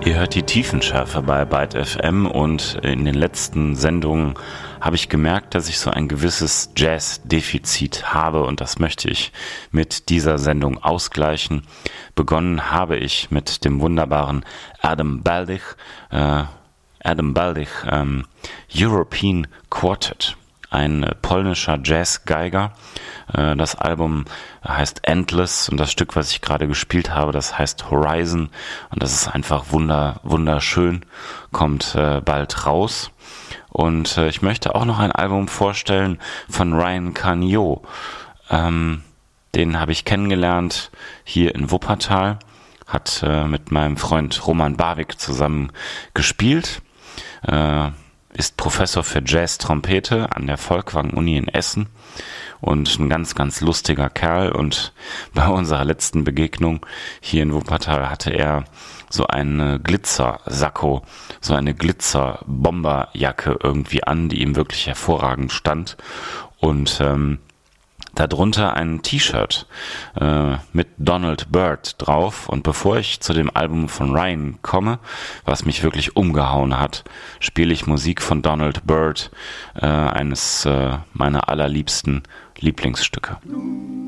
Ihr hört die Tiefenschärfe bei Byte FM und in den letzten Sendungen habe ich gemerkt, dass ich so ein gewisses Jazz-Defizit habe und das möchte ich mit dieser Sendung ausgleichen. Begonnen habe ich mit dem wunderbaren Adam Baldich European Quartet, ein polnischer Jazzgeiger. Das Album heißt Endless und das Stück, was ich gerade gespielt habe, das heißt Horizon und das ist einfach wunderschön, kommt bald raus. Und ich möchte auch noch ein Album vorstellen von Ryan Canio. Den habe ich kennengelernt hier in Wuppertal, hat mit meinem Freund Roman Barwick zusammen gespielt, ist Professor für Jazz-Trompete an der Folkwang-Uni in Essen und ein ganz, ganz lustiger Kerl. Und bei unserer letzten Begegnung hier in Wuppertal hatte er so einen Glitzersacko, so eine Glitzerbomberjacke irgendwie an, die ihm wirklich hervorragend stand. Und darunter ein T-Shirt mit Donald Byrd drauf. Und bevor ich zu dem Album von Ryan komme, was mich wirklich umgehauen hat, spiele ich Musik von Donald Byrd, eines meiner allerliebsten Lieblingsstücke.